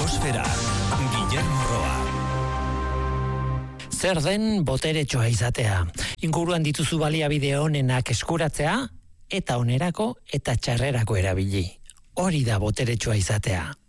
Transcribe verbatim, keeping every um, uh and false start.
Ekosfera, Guillermo Roa. Zer den boteretsua izatea? Inguruan dituzu baliabide onenak eskuratzea, eta onerako eta txarrerako erabili. Hori da boteretsua izatea.